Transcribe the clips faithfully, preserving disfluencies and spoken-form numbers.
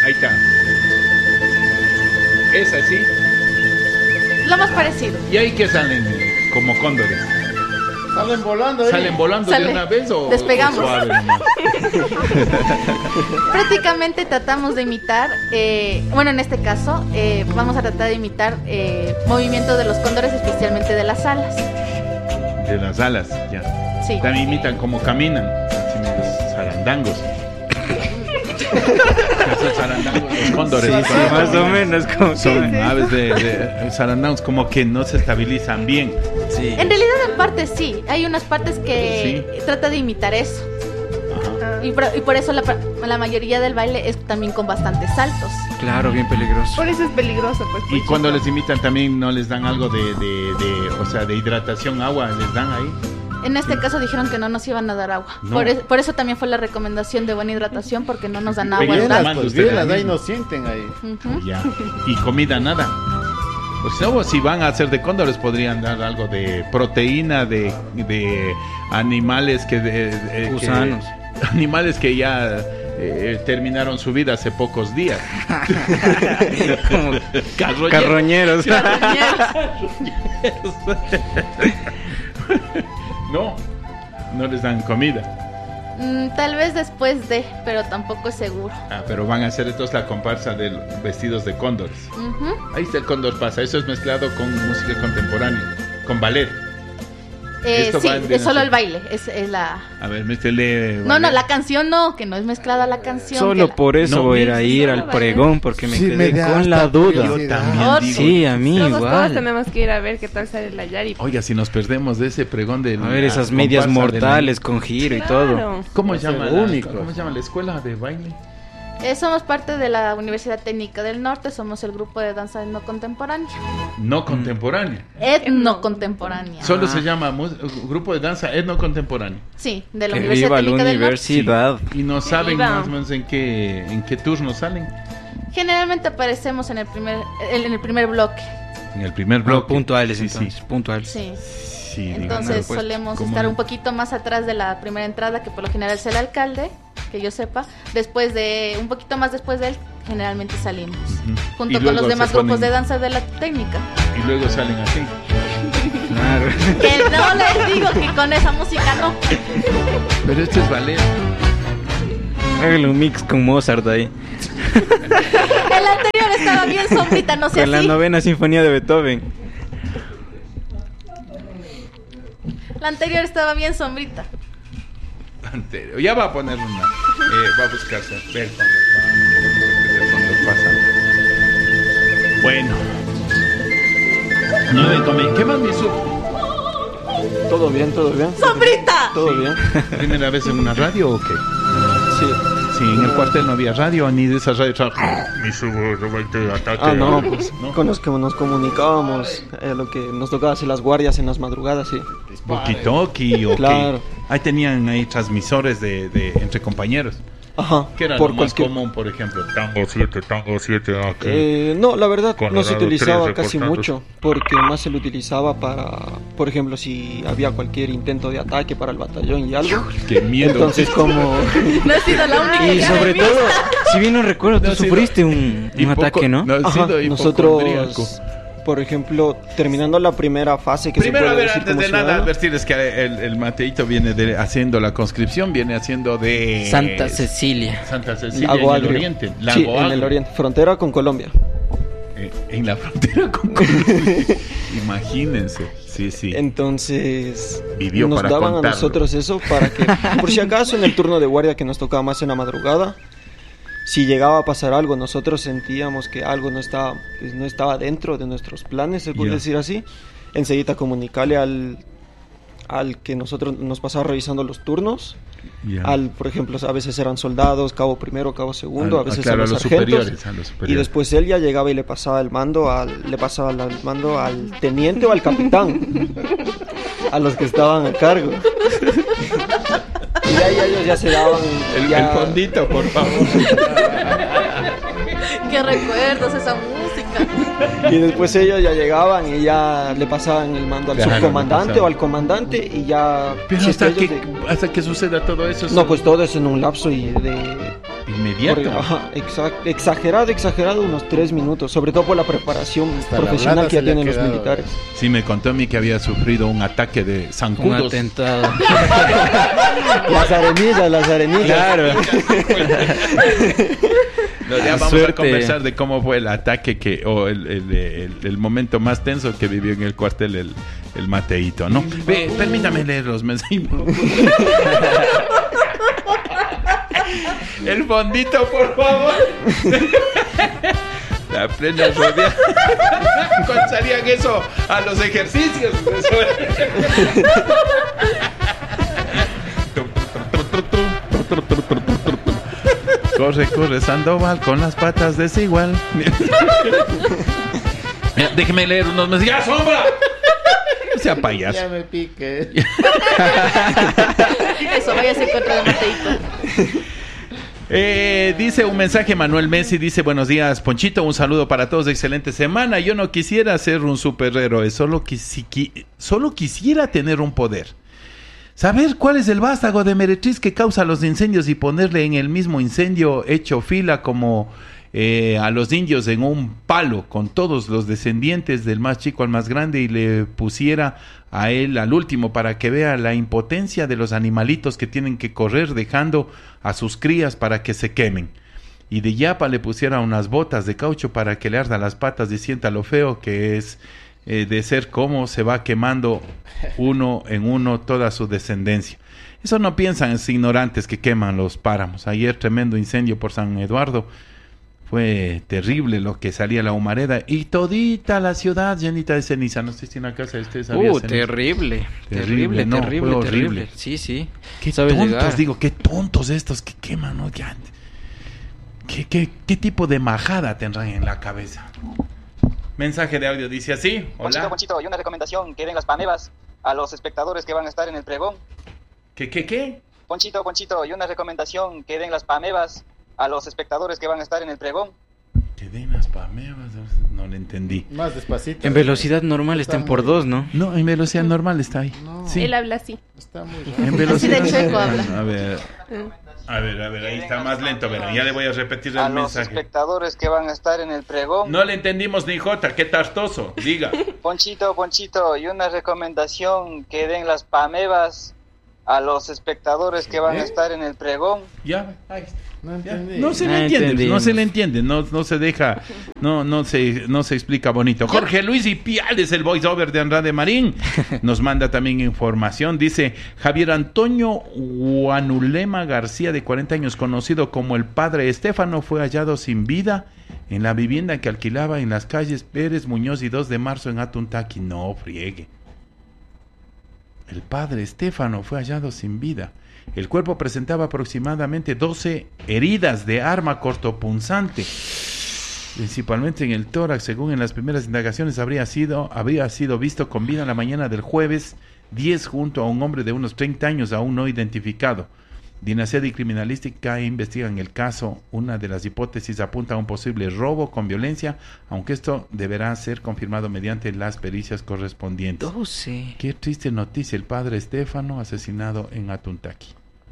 Ahí está. Es así. Lo más parecido. ¿Y ahí qué salen? Como cóndores. Salen volando, ¿eh? ¿Salen volando Sale. de una vez o Despegamos. o suave nomás? Prácticamente tratamos de imitar, eh, bueno, en este caso, eh, vamos a tratar de imitar eh, movimientos de los cóndores, especialmente de las alas. De las alas, ya. Sí. También imitan como caminan, así medios zarandangos. Esos zarandangos, los cóndores. Sí, sí, más o menos como Son que- aves de, de zarandangos como que no se estabilizan bien. Sí. En realidad, en parte sí. Hay unas partes que trata de imitar eso. Ajá. Y por, y por eso la, la mayoría del baile es también con bastantes saltos. Claro, bien peligroso. Por eso es peligroso, pues. Y cuando les imitan también no les dan algo de, de, de, o sea, de hidratación, agua, les dan ahí. En este caso dijeron que no nos iban a dar agua. No. Por, es- por eso también fue la recomendación de buena hidratación, porque no nos dan agua. Pero al ya dar. las- Pues ustedes bien, las de ahí mismos. no sienten ahí. Ujú. Ya. Y comida nada. O sea, o si van a hacer de cóndores podrían dar algo de proteína de, de animales que, de, de- que- Gusanos. animales que ya eh, terminaron su vida hace pocos días. Como Carroñeros. carroñeros. No, no les dan comida. Mm, tal vez después de, pero tampoco es seguro. Ah, pero van a hacer entonces la comparsa de vestidos de cóndores. Ujú. Ahí está el cóndor pasa. Eso es mezclado con música contemporánea, con ballet. Eh, Esto sí, va en es solo Venezuela. el baile. Es, es la... A ver, métele. No, no, ballet. la canción no, que no es mezclada la canción. Solo que la- por eso No, voy a ir mira, a ir al pregón, porque me Sí, quedé me da con hasta la duda. Yo curiosidad. también Otro. digo. Sí, a mí Todos, todos igual. tenemos que ir a ver qué tal sale la Yari. Oiga, si nos perdemos de ese pregón de A ver, esas medias mortales con giro y todo. Claro. ¿Cómo se Va a llama? ser La, único. ¿Cómo se llama la escuela de baile? Eh, somos parte de la Universidad Técnica del Norte, somos el grupo de danza etno contemporánea. No contemporánea. Etno contemporánea. Solo Ah. se llama mus- grupo de danza etno contemporánea. Sí, de la Que Universidad viva la Técnica del Norte. universidad. Y no saben Viva. más o menos en qué en qué turno salen. Generalmente aparecemos en el primer en el primer bloque. En el primer No, bloque. puntuales Sí, entonces, sí. puntuales. Sí. Sí, digan, Entonces pues, solemos ¿cómo estar no? un poquito más atrás de la primera entrada, que por lo general es el alcalde, que yo sepa. Después de, un poquito más después de él, generalmente salimos. Ujú. Junto Y con los luego demás se ponen- grupos de danza de la técnica. Y luego salen así. Claro. Que no les digo que con esa música no. Pero esto es ballet. Hágale un mix con Mozart ahí. El anterior estaba bien sombrita, no sé Con la así. novena sinfonía de Beethoven. La anterior estaba bien sombrita. Anterior. Ya va a poner una. Eh, va a buscarse. Ver cuando va. Cuando pasa. Bueno. Nueve come. ¿Qué más me hizo? Todo bien, todo bien. ¡Sombrita! Todo bien. ¿Primera vez en una radio o qué? Sí. Sí, en el cuartel no había radio, ni de esas radios. Mi subo, robaite, ataque. Ah, no, pues ¿No? con los que nos comunicábamos, eh, lo que nos tocaba hacer las guardias en las madrugadas, sí. Walkie-talkie o qué. Claro. Ahí tenían ahí transmisores de, de entre compañeros. Ajá. ¿Qué era por lo más cualquier- común, por ejemplo? Tango siete, tango siete, aquí. Eh, no, la verdad Colorado no se utilizaba tres, casi reportando. mucho, porque más se lo utilizaba para, por ejemplo, si había cualquier intento de ataque para el batallón y algo. Qué miedo. Entonces, como... No he sido la única Y que sobre ha visto. todo, si bien no recuerdo, tú No, sí, sufriste un, Y un poco- ataque, ¿no? No, he Ajá, sido hipocondríaco. nosotros, por ejemplo, terminando la primera fase que Primero, se a puede ver, decir antes como de nada, ciudadano. advertirles que el, el Mateito viene de, haciendo la conscripción, viene haciendo de... Santa Cecilia. Santa Cecilia, Lago en el Agrio. oriente. Sí, Lago en el Agrio. oriente, frontera con Colombia. Eh, en la frontera con Colombia. Imagínense. Sí, sí. Entonces Vivió nos para daban contarlo. a nosotros eso para que, por si acaso en el turno de guardia que nos tocaba más en la madrugada, si llegaba a pasar algo, nosotros sentíamos que algo no estaba, pues, no estaba dentro de nuestros planes, se puede Ya. decir así, enseguida comunicarle al, al que nosotros nos pasaba revisando los turnos, Ya. al, por ejemplo, a veces eran soldados, cabo primero, cabo segundo, Al- a veces claro, a a los, los sargentos, superiores, a los y superiores. después él ya llegaba y le pasaba el mando al, le pasaba el mando al teniente o al capitán, a los que estaban a cargo. Y ahí ellos ya se daban El, ya- el fondito, por favor. Qué recuerdos esa música. y después ellos ya llegaban y ya le pasaban el mando al Claro, le subcomandante pasaban. o al comandante y ya Pero si hasta es que, ellos de- hasta que suceda todo eso. no, pues todo es en un lapso y de Inmediato. Por- ajá, exa- exagerado, exagerado, unos tres minutos, sobre todo por la preparación Hasta la profesional blanda que ya se le ha tienen los quedado. militares. Sí, me contó a mí que había sufrido un ataque de Un zancudos. atentado. Las arenillas, las arenillas. Claro. No, ya vamos Suerte. a conversar de cómo fue el ataque que o el, el- el- el momento más tenso que vivió en el cuartel el, el Mateito, ¿no? Ve, permítame leer los mensajes. El fondito, por favor. La plena rodea. Contarían eso a los ejercicios. Corre, corre, Sandoval con las patas desigual. Mira, déjeme leer unos mensajes. ¡Ya, sombra! No sea payaso. Ya me pique. Eso, váyase en contra de Mateito. Eh, dice un mensaje Manuel Messi, dice buenos días Ponchito, un saludo para todos, excelente semana. Yo no quisiera ser un superhéroe, solo, quisi- qui- solo quisiera tener un poder. Saber cuál es el vástago de meretriz que causa los incendios y ponerle en el mismo incendio hecho fila como eh, a los indios en un palo con todos los descendientes del más chico al más grande y le pusiera a él al último para que vea la impotencia de los animalitos que tienen que correr dejando a sus crías para que se quemen. Y de yapa le pusiera unas botas de caucho para que le arda las patas y sienta lo feo que es eh, de ser como se va quemando uno en uno toda su descendencia. Eso no piensan es ignorantes que queman los páramos. Ayer tremendo incendio por San Eduardo. Fue terrible lo que salía la humareda y todita la ciudad llenita de ceniza. No sé si en la casa de ustedes había Uh, ceniza. terrible. Terrible, Terrible, no, terrible, fue horrible. terrible. Sí, sí. Qué Sabes tontos, llegar. digo, qué tontos estos que queman, ¿no? Ya. ¿Qué, qué, qué tipo de majada tendrán en la cabeza? Mensaje de audio dice así. Ponchito, Hola. Ponchito, y una recomendación, que den las pamebas a los espectadores que van a estar en el pregón. ¿Qué, qué, qué? Ponchito, Ponchito, y una recomendación, que den las pamebas a los espectadores que van a estar en el pregón. Que den las pamebas. No le entendí. Más despacito. En velocidad normal Está están por muy- dos, ¿no? No, en velocidad normal está ahí. No. Sí. Él habla así. Está muy En raro. velocidad. Así de chueco habla. A ver. A ver, a ver, ahí está más lento. Pero ya le voy a repetir A el los mensaje. espectadores que van a estar en el pregón. No le entendimos ni jota. Qué tartoso. Diga. Ponchito, Ponchito, y una recomendación, que den las pamebas a los espectadores que van a ¿Eh? estar en el pregón. Ya, ahí está. No Ya. entendí. No se Ah, le entiende, entendimos. no se le entiende, no, no se deja, no, no se, no se explica bonito. Jorge Luis Ipiales, el voiceover de Andrade Marín, nos manda también información. Dice Javier Antonio Guanulema García, de cuarenta años, conocido como el padre Estéfano, fue hallado sin vida en la vivienda que alquilaba en las calles Pérez Muñoz y dos de marzo en Atuntaqui. No friegue. El padre Estéfano fue hallado sin vida. El cuerpo presentaba aproximadamente doce heridas de arma cortopunzante, principalmente en el tórax. Según en las primeras indagaciones, habría sido, habría sido visto con vida en la mañana del jueves diez junto a un hombre de unos treinta años aún no identificado. Dinastía y Criminalística investigan el caso. Una de las hipótesis apunta a un posible robo con violencia, aunque esto deberá ser confirmado mediante las pericias correspondientes. doce. Qué triste noticia, el padre Estéfano asesinado en Atuntaqui.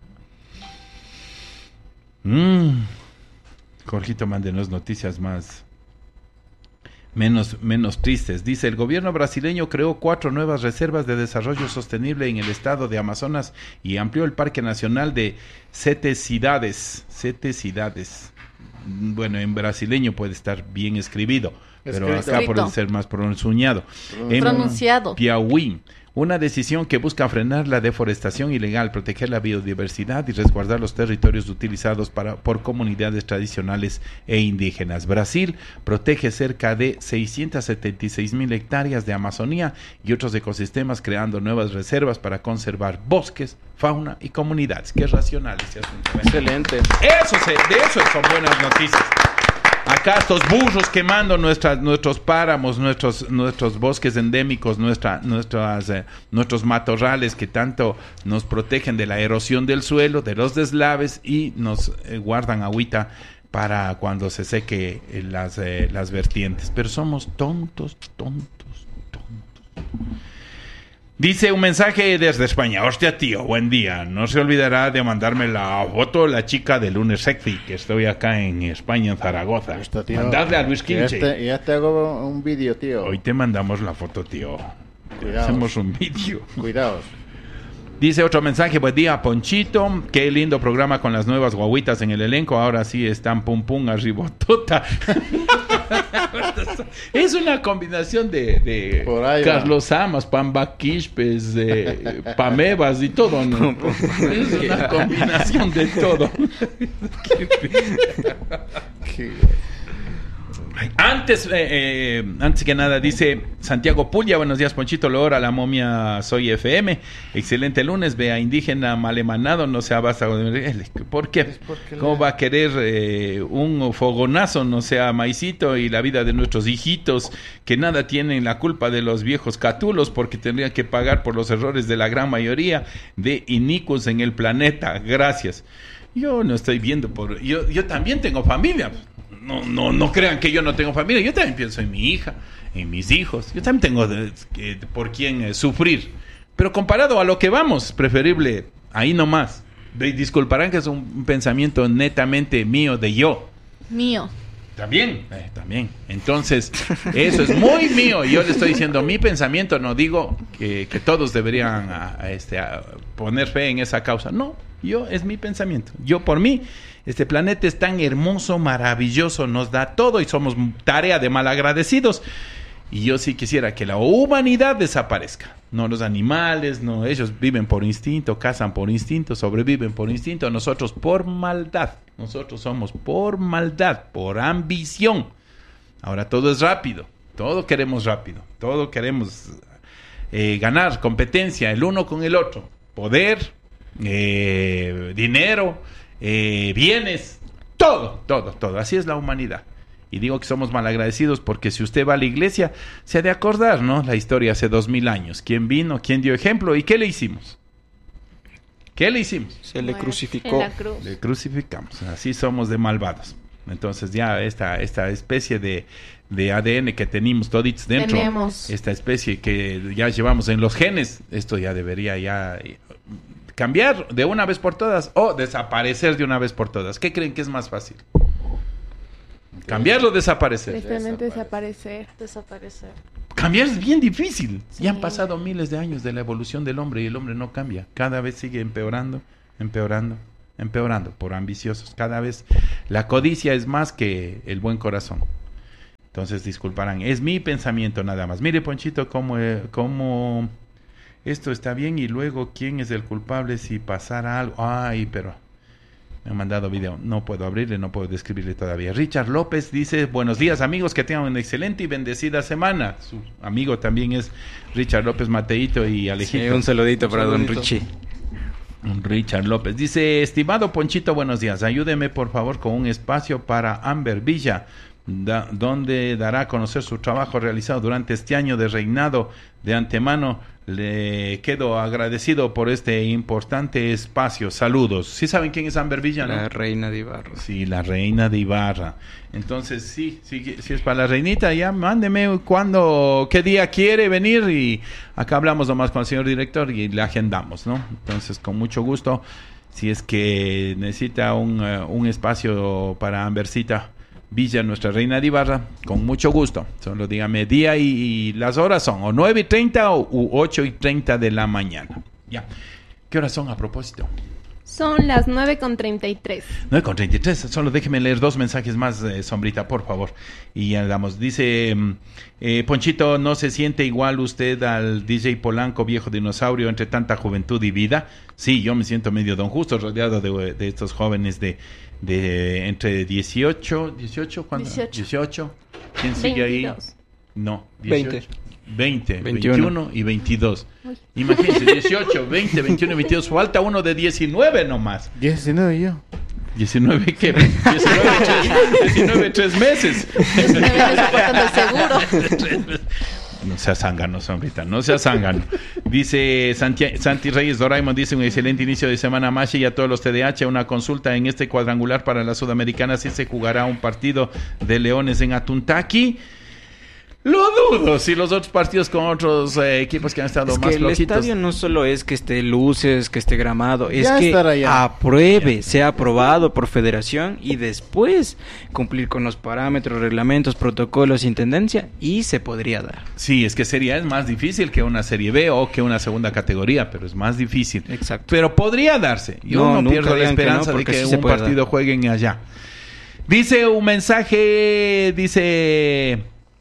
Mm. Jorgito, mándenos noticias más menos, menos tristes. Dice, el gobierno brasileño creó cuatro nuevas reservas de desarrollo sostenible en el estado de Amazonas y amplió el Parque Nacional de Sete Cidades. Sete Cidades. Bueno, en brasileño puede estar bien escribido, pero Escrito. acá Escrito. puede ser más pronunciado. En Pronunciado. Piauí, una decisión que busca frenar la deforestación ilegal, proteger la biodiversidad y resguardar los territorios utilizados para, por comunidades tradicionales e indígenas. Brasil protege cerca de seiscientas setenta y seis mil hectáreas de Amazonía y otros ecosistemas, creando nuevas reservas para conservar bosques, fauna y comunidades. Qué racional ese asunto. ¿eh? Excelente. Eso se, de eso son buenas noticias. Acá estos burros quemando nuestras, nuestros páramos, nuestros, nuestros bosques endémicos, nuestra, nuestras, eh, nuestros matorrales que tanto nos protegen de la erosión del suelo, de los deslaves y nos eh, guardan agüita para cuando se seque eh, las, eh, las vertientes. Pero somos tontos, tontos, tontos. Dice un mensaje desde España. Hostia, tío, buen día. No se olvidará de mandarme la foto de la chica de Lunes Sexy, que estoy acá en España, en Zaragoza. Esto, tío, Mandadle a Luis ya Quinche. te, ya te hago un vídeo, tío. Hoy te mandamos la foto, tío. Cuidaos. Hacemos un vídeo. Cuidaos. Dice otro mensaje, buen día, Ponchito. Qué lindo programa con las nuevas guaguitas en el elenco. Ahora sí están pum pum arribotota. Es una combinación de, de Por ahí va. Carlos Amas, Pamba Quishpes, de Pamebas y todo, ¿no? Es una combinación de todo. Qué- Antes, eh, eh, antes que nada, dice Santiago Pulla, buenos días, Ponchito, Lora, la momia, soy F M, excelente lunes, vea, indígena malemanado, no sea basta, ¿por qué? ¿Cómo va a querer eh, un fogonazo, no sea maicito, y la vida de nuestros hijitos, que nada tienen la culpa de los viejos catulos, porque tendrían que pagar por los errores de la gran mayoría de inicuos en el planeta? Gracias. Yo no estoy viendo por... Yo, yo también tengo familia. No, no, no crean que yo no tengo familia. Yo también pienso en mi hija, en mis hijos. Yo también tengo de, de, por quién eh, sufrir. Pero comparado a lo que vamos, preferible ahí nomás. De, disculparán que es un, un pensamiento netamente mío, de yo. Mío. También, eh, también. Entonces, eso es muy mío. Yo le estoy diciendo mi pensamiento. No digo que, que todos deberían a, a este, a poner fe en esa causa. No, yo es mi pensamiento. Yo por mí, este planeta es tan hermoso, maravilloso, nos da todo y somos tarea de malagradecidos. Y yo sí quisiera que la humanidad desaparezca. No los animales, no, ellos viven por instinto, cazan por instinto, sobreviven por instinto, nosotros por maldad. Nosotros somos por maldad, por ambición. Ahora todo es rápido, todo queremos rápido, todo queremos eh, ganar, competencia, el uno con el otro, poder, eh, dinero, eh, bienes, todo, todo, todo. Así es la humanidad. Y digo que somos malagradecidos porque si usted va a la iglesia, se ha de acordar, ¿no? La historia hace dos mil años. ¿Quién vino? ¿Quién dio ejemplo? ¿Y qué le hicimos? ¿Qué le hicimos? Se le Muerte crucificó. en la cruz. Le crucificamos. Así somos de malvados. Entonces ya esta, esta especie de, de A D N que tenemos toditos dentro, Tenemos. esta especie que ya llevamos en los genes, esto ya debería ya cambiar de una vez por todas o desaparecer de una vez por todas. ¿Qué creen que es más fácil? ¿Cambiar o desaparecer? Tristemente desaparecer. Desaparecer. Cambiar es bien difícil. Sí. Ya han pasado miles de años de la evolución del hombre y el hombre no cambia. Cada vez sigue empeorando, empeorando, empeorando por ambiciosos. Cada vez la codicia es más que el buen corazón. Entonces, disculparán. Es mi pensamiento nada más. Mire, Ponchito, cómo, eh, cómo esto está bien y luego quién es el culpable si pasara algo. Ay, pero... me han mandado video, no puedo abrirle, no puedo describirle todavía. Richard López dice, buenos días amigos, que tengan una excelente y bendecida semana. Su amigo también es Richard López Mateito y Alejito. Sí, un saludito para don saludito. Richie. Richard López dice, estimado Ponchito, buenos días, ayúdeme por favor con un espacio para Amber Villa, da, donde dará a conocer su trabajo realizado durante este año de reinado. De antemano le quedo agradecido por este importante espacio. Saludos. ¿Sí saben quién es Amber Villa, no? La reina de Ibarra. Sí, la reina de Ibarra. Entonces, sí, sí, si es para la reinita, ya mándeme cuándo, qué día quiere venir y acá hablamos nomás con el señor director y le agendamos, ¿no? Entonces, con mucho gusto, si es que necesita un, uh, un espacio para Ambercita Villa, nuestra reina de Ibarra, con mucho gusto. Solo dígame día y, y las horas son o nueve y treinta o u ocho y treinta de la mañana. Ya. ¿Qué horas son a propósito? Son las nueve con treinta y tres. nueve con treinta y tres. Solo déjeme leer dos mensajes más, eh, Sombrita, por favor. Y ya damos. Dice, eh, Ponchito, ¿no se siente igual usted al D J Polanco, viejo dinosaurio, entre tanta juventud y vida? Sí, yo me siento medio don Justo, rodeado de, de estos jóvenes de, de entre dieciocho, dieciocho, ¿cuándo? dieciocho. dieciocho. ¿Quién sigue veintidós. ahí? No, dieciocho. veinte. veinte, veintiuno. veintiuno y veintidós. Imagínense, dieciocho, veinte, veintiuno y veintidós. Falta uno de diecinueve nomás. diecinueve yo. ¿diecinueve qué? diecinueve, tres, diecinueve, tres meses. diecinueve años soportando el seguro. No seas zángano, Sombrita, no seas zángano. Dice Santi, Santi Reyes Doraemon, dice un excelente inicio de semana, Mashi, y a todos los T D H. Una consulta: en este cuadrangular para la Sudamericana, ¿sí se jugará un partido de Leones en Atuntaqui? Lo dudo, si los otros partidos con otros eh, equipos que han estado Es más que el flojitos. estadio no solo es que esté luces, que esté gramado, es Ya que estará ya. apruebe, sea aprobado por federación y después cumplir con los parámetros, reglamentos, protocolos, intendencia y se podría dar. Sí, es que sería es más difícil que una Serie B o que una segunda categoría, pero es más difícil. Exacto. Pero podría darse. Yo No, no, nunca pierdo la digan que no, esperanza de porque que sí se un puede partido dar. jueguen allá. Dice un mensaje, dice...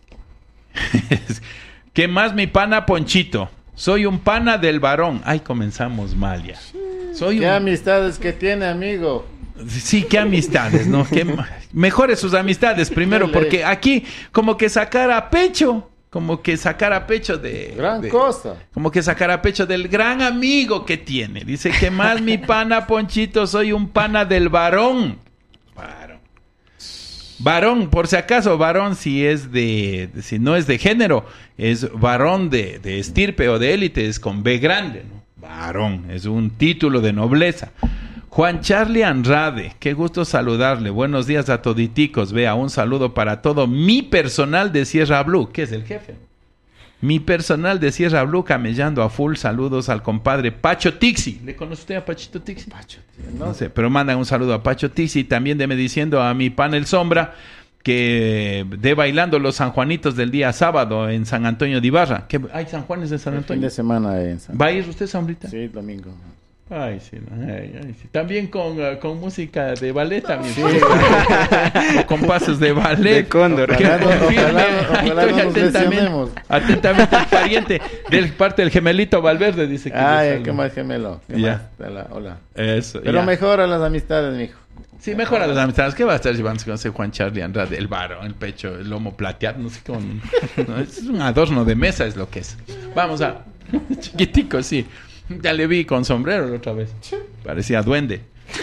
¿Qué más mi pana Ponchito? Soy un pana del varón. Ay, comenzamos mal ya. Soy ¿Qué un... amistades que tiene, amigo? Sí, qué amistades, ¿no? Qué ma- mejore sus amistades primero, Dale. porque aquí como que sacar a pecho, como que sacar a pecho de... Gran de- cosa. Como que sacar a pecho del gran amigo que tiene. Dice que más mi pana Ponchito, soy un pana del varón. Varón. Varón, por si acaso, varón si es de, de- si no es de género, es varón de, de estirpe o de élite, es con B grande, ¿no? Varón, es un título de nobleza. Juan Charlie Andrade, qué gusto saludarle. Buenos días a toditicos. Vea, un saludo para todo mi personal de Sierra Blue, que es el jefe. Mi personal de Sierra Blue camellando a full. Saludos al compadre Pacho Tixi. ¿Le conoce usted a Pachito Tixi? Pacho, no. no sé, pero mandan un saludo a Pacho Tixi. También deme diciendo a mi panel Sombra que de bailando los San Juanitos del día sábado en San Antonio de Ibarra. ¿Qué, ¿Hay San Juanes de San El fin Antonio? de semana en San... ¿Va a ir usted, Sombrita? Sí, domingo. Ay, sí, no, ay, ay, sí. También con, uh, con música de ballet también. Sí. O con pasos de ballet. De cóndor. Que Ojalá no- confirme. ojalá- Ahí ojalá estoy no nos atentamente, lesionemos. atentamente el pariente del parte del gemelito Valverde dice que Ay, le qué más gemelo. ¿Qué Ya. más? Hola, hola. Eso. Pero ya. mejora las amistades, mijo. Sí, mejora las amistades. ¿Qué va a estar llevándose con ese Juan Charlie Andrade? El varo, el pecho, el lomo plateado, no sé cómo. No, es un adorno de mesa, es lo que es. Vamos a. Chiquitico, sí. Ya le vi con sombrero la otra vez. Parecía duende.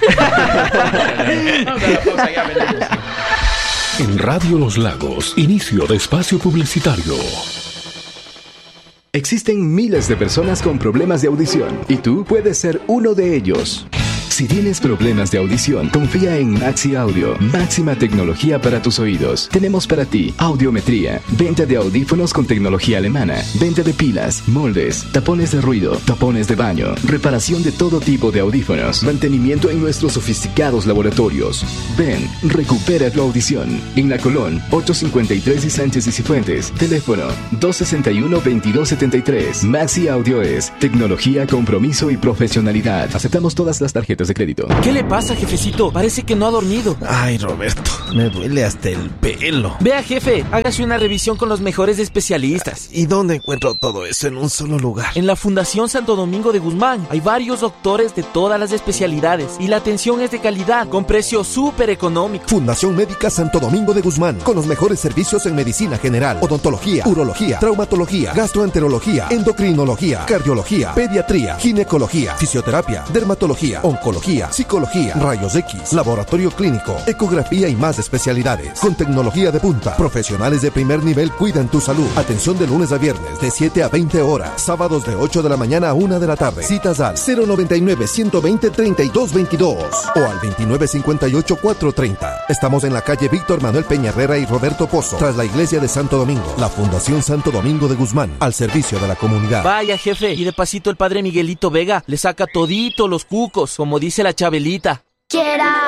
Vamos a la pausa, ya venimos. En Radio Los Lagos, inicio de espacio publicitario. Existen miles de personas con problemas de audición y tú puedes ser uno de ellos. Si tienes problemas de audición, confía en Maxi Audio, máxima tecnología para tus oídos. Tenemos para ti audiometría, venta de audífonos con tecnología alemana, venta de pilas, moldes, tapones de ruido, tapones de baño, reparación de todo tipo de audífonos, mantenimiento en nuestros sofisticados laboratorios. Ven, recupera tu audición. En La Colón, ochocientos cincuenta y tres y Sánchez y Cifuentes. Teléfono dos sesenta y uno, veintidós setenta y tres. Maxi Audio es tecnología, compromiso y profesionalidad. Aceptamos todas las tarjetas de crédito. ¿Qué le pasa, jefecito? Parece que no ha dormido. Ay, Roberto, me duele hasta el pelo. Vea, jefe, hágase una revisión con los mejores especialistas. ¿Y dónde encuentro todo eso en un solo lugar? En la Fundación Santo Domingo de Guzmán hay varios doctores de todas las especialidades y la atención es de calidad, con precio súper económico. Fundación Médica Santo Domingo de Guzmán, con los mejores servicios en medicina general, odontología, urología, traumatología, gastroenterología, endocrinología, cardiología, pediatría, ginecología, fisioterapia, dermatología, oncología, psicología, rayos X, laboratorio clínico, ecografía y más especialidades. Con tecnología de punta, profesionales de primer nivel cuidan tu salud. Atención de lunes a viernes de siete a veinte horas, sábados de ocho de la mañana a una de la tarde. Citas al cero noventa y nueve, ciento veinte, treinta y dos veintidós o al veintinueve cincuenta y ocho, cuatrocientos treinta. Estamos en la calle Víctor Manuel Peña Herrera y Roberto Pozo, tras la iglesia de Santo Domingo. La Fundación Santo Domingo de Guzmán, al servicio de la comunidad. Vaya, jefe, y de pasito el padre Miguelito Vega le saca todito los cucos, como dice la Chabelita. Quiera.